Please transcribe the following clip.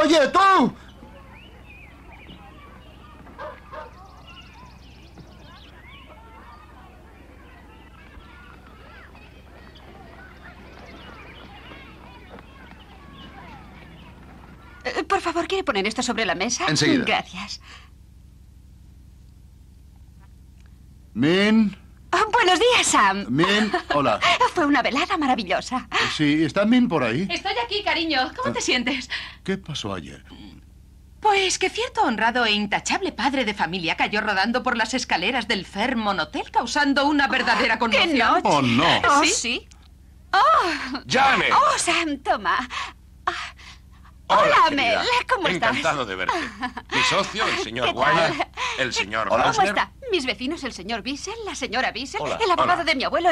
¡Oye, tú! Por favor, ¿quiere poner esto sobre la mesa? Enseguida. Gracias. Min. Oh, buenos días, Sam. Min, hola. Fue una velada maravillosa. Sí, ¿está Min por ahí? Estoy aquí, cariño. ¿Cómo te sientes? ¿Qué pasó ayer? Pues que cierto honrado e intachable padre de familia cayó rodando por las escaleras del Fairmont Hotel causando una verdadera conmoción. ¡Qué noche! ¡Oh, no! Oh, ¿Sí? sí. Oh, ¡Llame! oh, Sam, toma. Hola, Hola, querida. Mel. ¿Cómo estás? Encantado de verte. Mi socio, el señor ¿Qué tal? Wyatt, el señor Hola. ¿Cómo Hausner. está? Mis vecinos, el señor Bissell, la señora Bissell, Hola, el abogado hola. de mi abuelo,